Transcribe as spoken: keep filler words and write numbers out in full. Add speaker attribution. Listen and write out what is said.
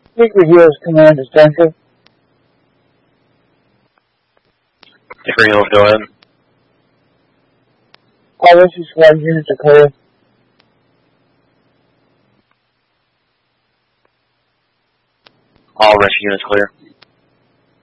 Speaker 1: Hickory Hills Command is Duncan.
Speaker 2: Hickory Hills, go ahead.
Speaker 1: All rescue squad units are clear.
Speaker 2: All rescue units clear.